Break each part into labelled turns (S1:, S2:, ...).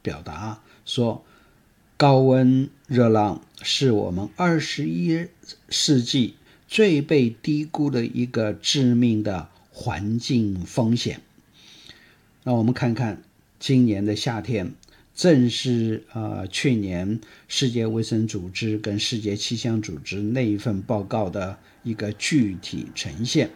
S1: 表达说，高温热浪是我们21世纪最被低估的一个致命的环境风险。那我们看看今年的夏天，正是去年世界卫生组织跟世界气象组织那一份报告的一个具体呈现。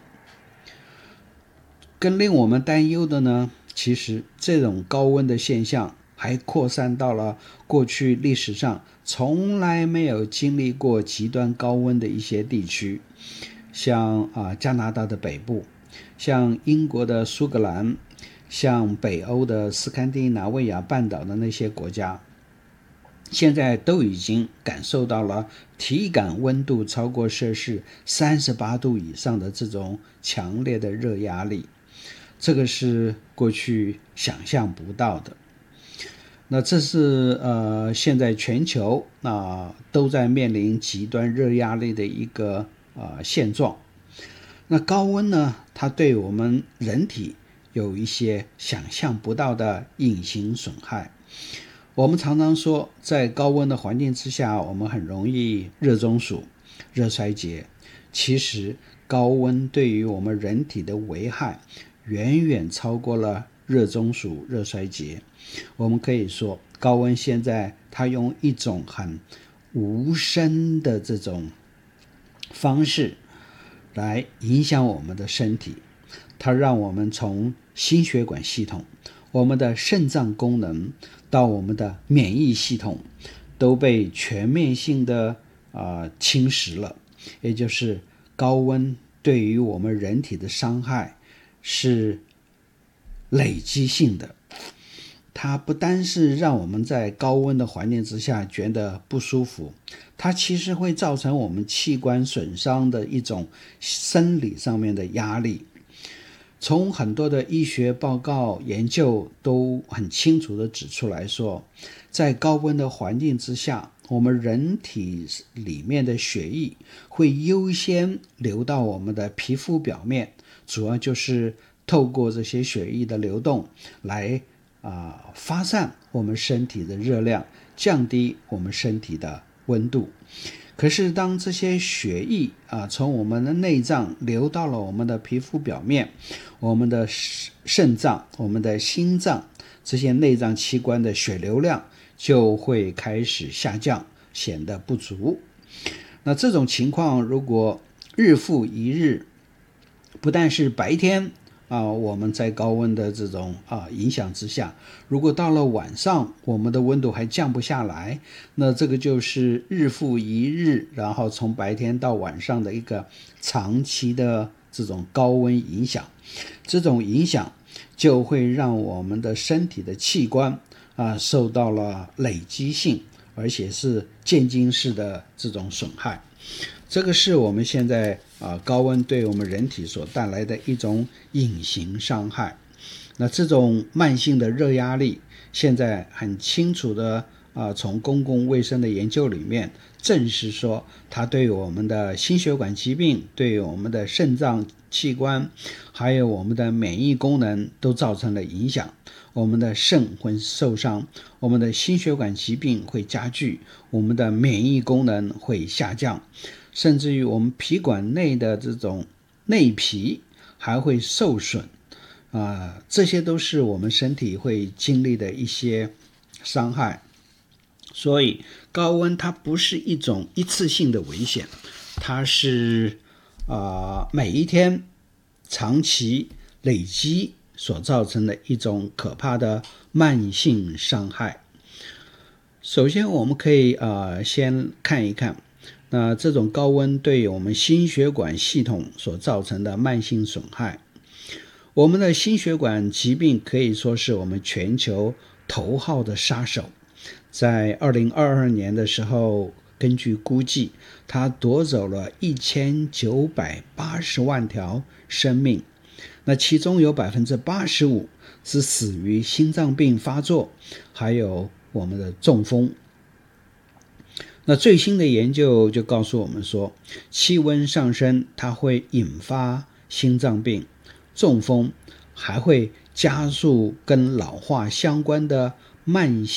S1: 更令我们担忧的呢，其实这种高温的现象还扩散到了过去历史上从来没有经历过极端高温的一些地区，像加拿大的北部，像英国的苏格兰，像北欧的斯堪的纳维亚半岛的那些国家，现在都已经感受到了体感温度超过摄氏38度以上的这种强烈的热压力，这个是过去想象不到的。那这是现在全球都在面临极端热压力的一个现状。那高温呢，它对我们人体有一些想象不到的隐形损害。我们常常说，在高温的环境之下，我们很容易热中暑、热衰竭。其实高温对于我们人体的危害远远超过了热中暑、热衰竭。我们可以说，高温现在它用一种很无声的这种方式来影响我们的身体，它让我们从心血管系统、我们的肾脏功能到我们的免疫系统都被全面性的侵蚀了。也就是高温对于我们人体的伤害是累积性的，它不单是让我们在高温的环境之下觉得不舒服，它其实会造成我们器官损伤的一种生理上面的压力。从很多的医学报告研究都很清楚地指出来说，在高温的环境之下，我们人体里面的血液会优先流到我们的皮肤表面，主要就是透过这些血液的流动来发散我们身体的热量，降低我们身体的温度。可是当这些血液从我们的内脏流到了我们的皮肤表面，我们的肾脏、我们的心脏这些内脏器官的血流量就会开始下降，显得不足。那这种情况如果日复一日，不但是白天我们在高温的这种影响之下，如果到了晚上我们的温度还降不下来，那这个就是日复一日，然后从白天到晚上的一个长期的这种高温影响。这种影响就会让我们的身体的器官受到了累积性而且是渐进式的这种损害。这个是我们现在高温对我们人体所带来的一种隐形伤害。那这种慢性的热压力现在很清楚的从公共卫生的研究里面证实说，它对我们的心血管疾病、对我们的肾脏器官还有我们的免疫功能都造成了影响。我们的肾会受伤，我们的心血管疾病会加剧，我们的免疫功能会下降，甚至于我们脾管内的这种内皮还会受损这些都是我们身体会经历的一些伤害。所以高温它不是一种一次性的危险，它是每一天长期累积所造成的一种可怕的慢性伤害。首先我们可以先看一看那这种高温对我们心血管系统所造成的慢性损害。我们的心血管疾病可以说是我们全球头号的杀手。在2022年的时候，根据估计，它夺走了1980万条生命，那其中有 85% 是死于心脏病发作，还有我们的中风。那最新的研究就告诉我们说，气温上升它会引发心脏病、中风，还会加速跟老化相关的慢性